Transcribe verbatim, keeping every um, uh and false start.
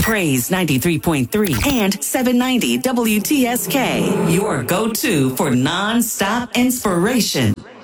Praise ninety-three point three and seven ninety W T S K, your go-to for non-stop inspiration.